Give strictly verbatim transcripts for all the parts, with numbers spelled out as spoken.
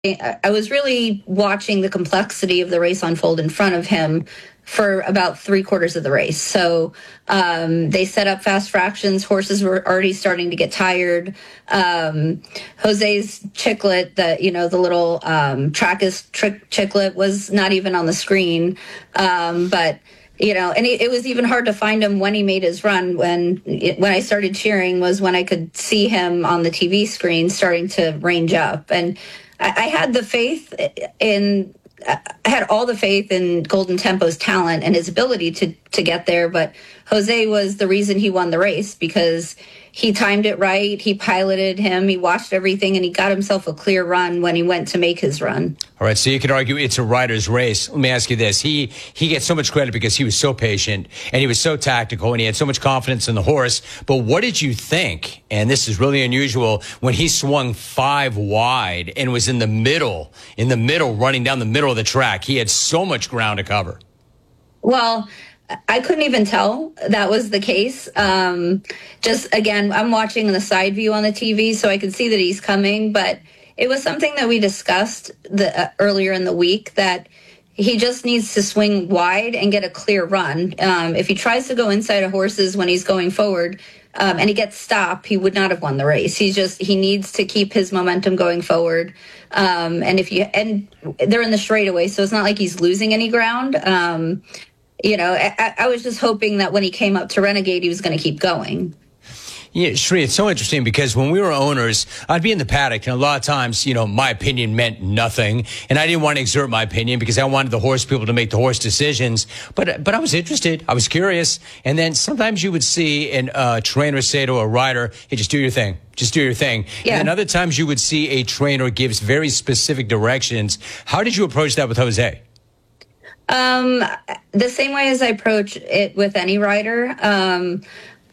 I was really watching the complexity of the race unfold in front of him for about three quarters of the race. So um, they set up fast fractions. Horses were already starting to get tired. Um, Jose's chiclet, the you know the little um, Trackus trick chiclet, was not even on the screen. Um, but you know, and it, it was even hard to find him when he made his run. When when I started cheering was when I could see him on the T V screen starting to range up. And I had the faith in, I had all the faith in Golden Tempo's talent and his ability to, to get there. But Jose was the reason he won the race, because he timed it right. He piloted him. He watched everything, and he got himself a clear run when he went to make his run. All right, so you could argue it's a rider's race. Let me ask you this. He he gets so much credit because he was so patient, and he was so tactical, and he had so much confidence in the horse. But what did you think, and this is really unusual, when he swung five wide and was in the middle, in the middle, running down the middle of the track? He had so much ground to cover. Well, I couldn't even tell that was the case. Um, just, again, I'm watching the side view on the T V, so I could see that he's coming. But it was something that we discussed the, uh, earlier in the week, that he just needs to swing wide and get a clear run. Um, if he tries to go inside of horses when he's going forward um, and he gets stopped, he would not have won the race. He's just, he needs to keep his momentum going forward. Um, and if you, and they're in the straightaway, so it's not like he's losing any ground. Um, You know, I, I was just hoping that when he came up to Renegade, he was going to keep going. Yeah, Sheree, it's so interesting because when we were owners, I'd be in the paddock, and a lot of times, you know, my opinion meant nothing, and I didn't want to exert my opinion because I wanted the horse people to make the horse decisions. But but I was interested, I was curious, and then sometimes you would see a uh, trainer say to a rider, "Hey, just do your thing, just do your thing." Yeah. And then other times you would see a trainer gives very specific directions. How did you approach that with Jose? Um, the same way as I approach it with any rider. Um,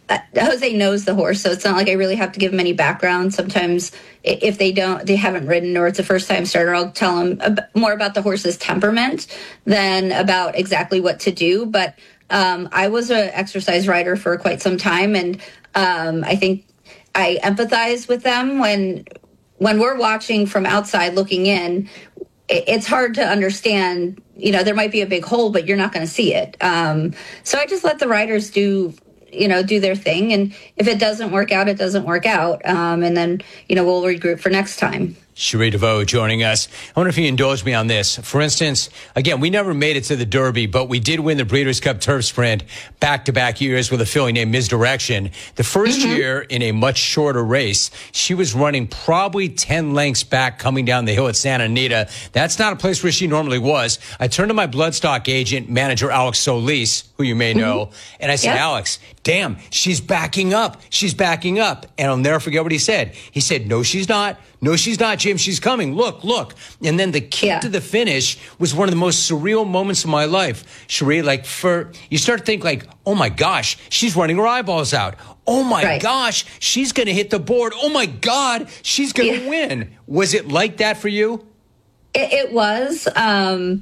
Jose knows the horse, so it's not like I really have to give him any background. Sometimes if they don't, they haven't ridden or it's a first time starter, I'll tell them more about the horse's temperament than about exactly what to do. But um, I was an exercise rider for quite some time, and um, I think I empathize with them when when we're watching from outside looking in. It's hard to understand, you know, there might be a big hole, but you're not going to see it. Um, so I just let the riders do, you know, do their thing. And if it doesn't work out, it doesn't work out. Um, and then, you know, we'll regroup for next time. Sheree DeVoe joining us. I wonder if you indulge me on this. For instance, again, we never made it to the Derby, but we did win the Breeders' Cup Turf Sprint back-to-back years with a filly named Misdirection. The first mm-hmm. year in a much shorter race, she was running probably ten lengths back coming down the hill at Santa Anita. That's not a place where she normally was. I turned to my bloodstock agent, manager Alex Solis, who you may know, mm-hmm. and I said, yep. Alex, damn, she's backing up. She's backing up. And I'll never forget what he said. He said, no, she's not. No, she's not, Jim. She's coming. Look, look. And then the kick yeah. to the finish was one of the most surreal moments of my life. Sheree, like for, you start to think like, oh my gosh, she's running her eyeballs out. Oh my right. gosh, she's going to hit the board. Oh my God, she's going to yeah. win. Was it like that for you? It, it was. Um,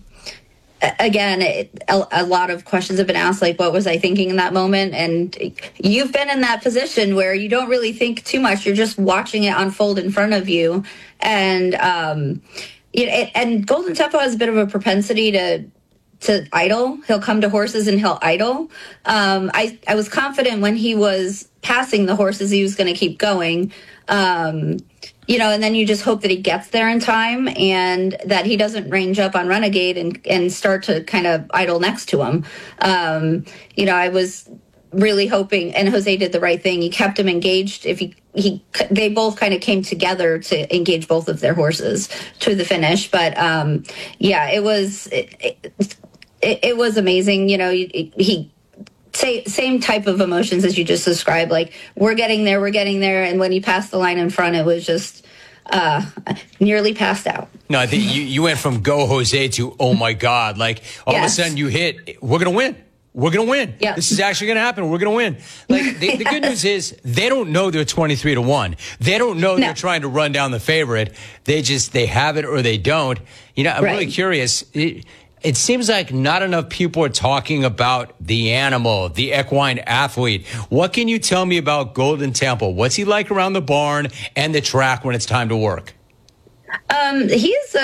Again, it, a, a lot of questions have been asked, like, what was I thinking in that moment? And you've been in that position where you don't really think too much. You're just watching it unfold in front of you. And, um, you know, it, and Golden Tempo has a bit of a propensity to to idle. He'll come to horses and he'll idle. Um, I, I was confident when he was passing the horses, he was going to keep going. Um You know, and then you just hope that he gets there in time and that he doesn't range up on Renegade and, and start to kind of idle next to him. Um, you know, I was really hoping, and Jose did the right thing. He kept him engaged. If he, he, they both kind of came together to engage both of their horses to the finish. But um, yeah, it was, it, it, it was amazing. You know, he, he Same type of emotions as you just described. Like, we're getting there, we're getting there. And when he passed the line in front, it was just uh, nearly passed out. No, I think you, you went from go Jose to, oh my God. Like, all yes. of a sudden you hit, we're going to win. We're going to win. Yep. This is actually going to happen. We're going to win. Like, the, the good news is they don't know they're twenty-three to one. They don't know no. they're trying to run down the favorite. They just, they have it or they don't. You know, I'm right. really curious. It, It seems like not enough people are talking about the animal, the equine athlete. What can you tell me about Golden Tempo? What's he like around the barn and the track when it's time to work? Um, he's